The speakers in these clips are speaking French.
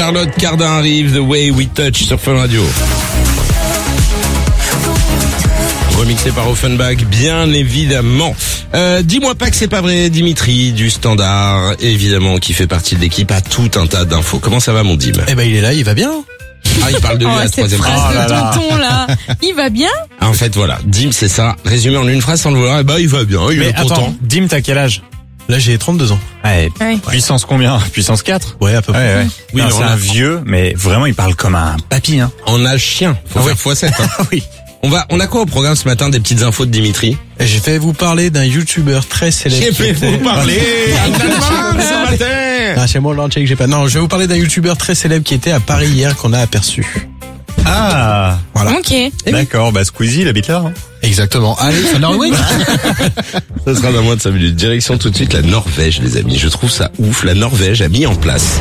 Charlotte Cardin arrive, The Way We Touch sur Fun Radio. Remixé par Offenbach, bien évidemment. Dis-moi pas que c'est pas vrai, Dimitri du Standard, évidemment, qui fait partie de l'équipe, a tout un tas d'infos. Comment ça va, mon Dim? Eh ben, il est là, il va bien. Ah, il parle de lui à la troisième phrase. phrase. De tonton, là. Il va bien? En fait, voilà. Dim, c'est ça. Résumé en une phrase sans le vouloir. Eh ben, il va bien, il est content. Attends, Dim, t'as quel âge? Là, j'ai 32 ans. Ouais. Ouais. Puissance combien? Puissance 4? Ouais, à peu près. Ouais. Oui, Non, mais c'est on a- un vieux, mais vraiment, il parle comme un papy, hein. En âge chien. Faut faire x7, hein. Oui. On a quoi au programme ce matin? Des petites infos de Dimitri? Et j'ai fait vous parler d'un youtubeur très célèbre. J'ai fait vous parler ce matin. Ah, c'est moi l'entier que j'ai pas. Non, je vais vous parler d'un youtubeur très célèbre qui était à Paris hier qu'on a aperçu. Ah. Voilà. Ok. D'accord, bah Squeezie, il habite là, hein. Exactement. Allez, Fun Radio. Ça sera dans moins de 5 minutes. Direction tout de suite la Norvège, les amis. Je trouve ça ouf. La Norvège a mis en place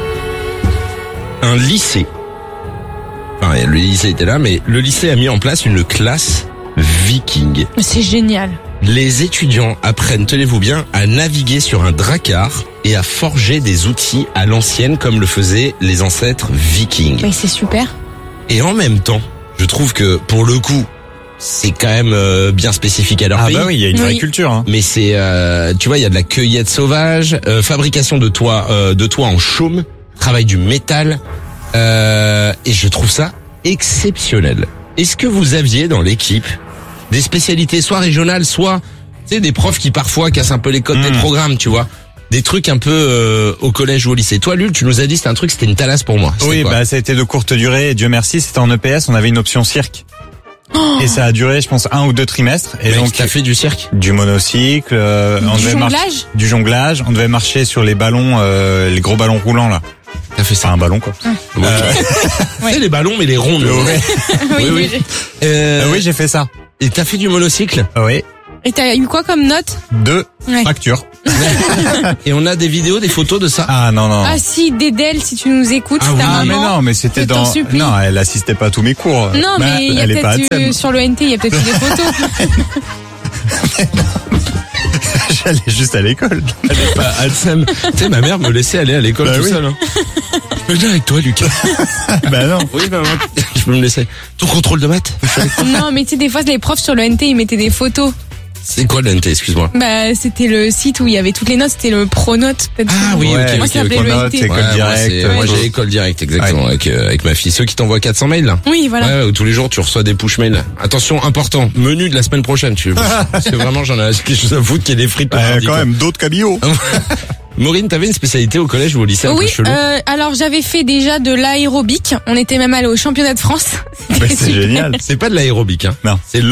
un lycée. Enfin, le lycée était là, mais le lycée a mis en place une classe viking. C'est génial. Les étudiants apprennent, tenez-vous bien, à naviguer sur un drakkar et à forger des outils à l'ancienne comme le faisaient les ancêtres vikings. Mais c'est super. Et en même temps, je trouve que pour le coup, c'est quand même bien spécifique à leur Ah pays. bah oui, il y a une vraie Oui. culture, hein. Mais c'est, tu vois, il y a de la cueillette sauvage, fabrication de toits en chaume, travail du métal, et je trouve ça exceptionnel. Est-ce que vous aviez dans l'équipe des spécialités soit régionales, soit, tu sais, des profs qui parfois cassent un peu les codes des programmes, tu vois, des trucs un peu au collège ou au lycée. Toi, Lul, tu nous as dit c'était un truc, c'était une talasse pour moi. C'était Oui, quoi? bah ça a été de courte durée, et Dieu merci, c'était en EPS, on avait une option cirque. Et ça a duré, je pense, 1 ou 2 trimestres. Et Mec, donc, t'as fait du cirque? du monocycle, on Du devait jonglage? du jonglage, on devait marcher sur les ballons, les gros ballons roulants, là. T'as fait C'est ça? un ballon, quoi. Tu sais, les ballons, mais les ronds. nous. Oui. Oui, j'ai fait ça. Et t'as fait du monocycle? Oui. Et t'as eu quoi comme note? 2 Ouais. fractures. Et on a des vidéos, des photos de ça? Ah, non, non. Ah si, Dédel, si tu nous écoutes, Ah ta oui. Ah, mais maman. non, mais c'était je t'en dans... supplie. Non, elle assistait pas à tous mes cours. Non, Bah, mais il y a elle est pas peut-être Adsem. sur le NT, il y a peut-être eu des photos. J'allais juste à l'école. Bah, Adsem. Tu sais, ma mère me laissait aller à l'école Bah tout oui. seul. Hein. Je peux venir avec toi, Lucas? Bah non. Oui, maman. Je peux me laisser. Ton contrôle de maths? Non, mais tu sais, des fois, les profs sur le NT, ils mettaient des photos. C'est quoi le NT, excuse-moi? Bah, c'était le site où il y avait toutes les notes, c'était le Pronote. peut-être. Ah oui, Ouais, ok, Moi, ok, ça s'appelait ok. le Pronote, NT. c'est École directe. Moi, Ouais. j'ai école directe, exactement, avec ma fille. Ceux qui t'envoient 400 mails, là. Oui, voilà. Ouais, où tous les jours tu reçois des push mails. Attention, important, menu de la semaine prochaine, tu veux. Parce que vraiment, j'en ai quelque chose à foutre qu'il y ait des frites. le mardi, Quand quoi. même, d'autres cabillot. Maureen, t'avais une spécialité au collège ou au lycée un peu Oui, chelou? alors j'avais fait déjà de l'aérobic. On était même allé au championnat de France. Bah, c'est génial. C'est pas de l'aérobic, hein. Non. C'est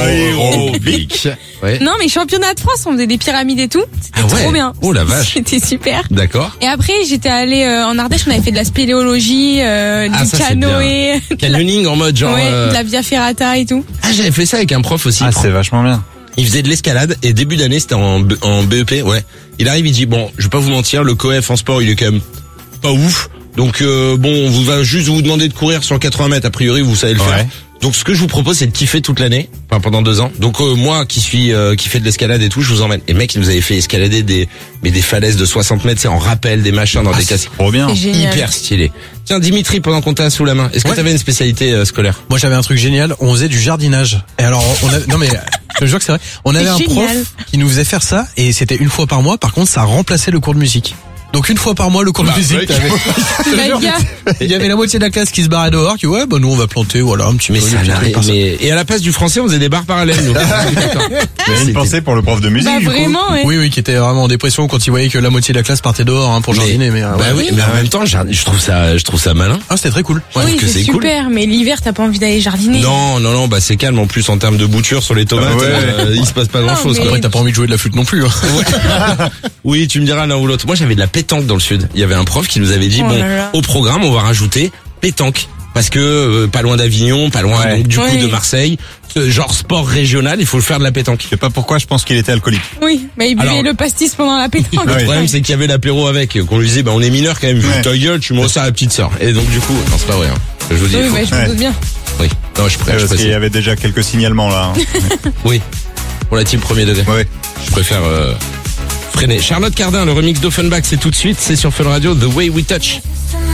l'aérobic. Ouais. Non, mais championnat de France, on faisait des pyramides et tout. C'était Ah ouais. trop bien. Oh la vache. C'était super. D'accord. Et après, j'étais allée en Ardèche, on avait fait de la spéléologie, du ça, c'est canoë, de la, Canyoning en mode genre. ouais, de la via ferrata et tout. Ah, j'avais fait ça avec un prof aussi. Ah, c'est vachement bien. Il faisait de l'escalade et début d'année, c'était en BEP, ouais. Il arrive, il dit bon, je vais pas vous mentir, le coef en sport, il est quand même pas ouf. Donc bon, on va juste vous demander de courir sur 80 mètres. A priori, vous savez le faire. Ouais. Donc ce que je vous propose, c'est de kiffer toute l'année, enfin pendant 2 ans. Donc moi qui fait de l'escalade et tout, je vous emmène. Et mec, il nous avait fait escalader des falaises de 60 mètres, c'est en rappel, des machins dans des casses. Trop bien. C'est génial. Hyper stylé. Tiens, Dimitri, pendant qu'on t'a sous la main, est-ce que Ouais. t'avais une spécialité scolaire? Moi, j'avais un truc génial. On faisait du jardinage. Et alors, non mais, je te jure que c'est vrai. On avait un C'est prof génial. qui nous faisait faire ça et c'était une fois par mois. Par contre, ça remplaçait le cours de musique. Donc une fois par mois, le cours de musique, ouais. t'avais- Bah, gars, il y avait la moitié de la classe qui se barrait dehors, qui ouais, bah nous on va planter, voilà, un petit Mais peu. ça des n'a trucs rien. comme ça. Et à la place du français, on faisait des bars parallèles. Nous. D'accord. Mais C'était- une pensée pour le prof de musique, bah du coup. vraiment, ouais. Oui, oui, qui était vraiment en dépression quand il voyait que la moitié de la classe partait dehors hein, pour jardiner. Mais bah ouais. oui, mais en même temps, je trouve ça malin. Ah, c'était très cool. Ouais, Oui, que c'est c'est cool. super, mais l'hiver, t'as pas envie d'aller jardiner. Non, bah c'est calme en plus en termes de bouture sur les tomates. Ah ouais. Il se passe pas grand chose. mais- Après, t'as pas envie de jouer de la flûte non plus. Hein. Oui, tu me diras l'un ou l'autre. Moi, j'avais de la pétanque dans le sud. Il y avait un prof qui nous avait dit Oh bon, là là. au programme, on va rajouter pétanque. Parce que pas loin d'Avignon, pas loin Ouais. donc du coup Ouais. de Marseille, genre sport régional, il faut le faire de la pétanque. Je sais pas pourquoi, je pense qu'il était alcoolique. Oui, mais il buvait Alors- le pastis pendant la pétanque. Le Ouais. problème, c'est qu'il y avait l'apéro avec, qu'on lui disait, bah on est mineur quand même, vu Ouais. ta gueule, tu me resserres à la petite sœur. Et donc du coup, non c'est pas vrai. Hein. Je vous dis, Oui, faut- bah, je me Ouais. doute bien. oui. Non, je suis prêt, je Parce qu'il y précise. avait déjà quelques signalements là. hein. Oui. Pour la team premier degré. Ouais. Je préfère freiner. Charlotte Cardin, le remix d'Offenbach, c'est tout de suite, c'est sur Fun Radio, The Way We Touch.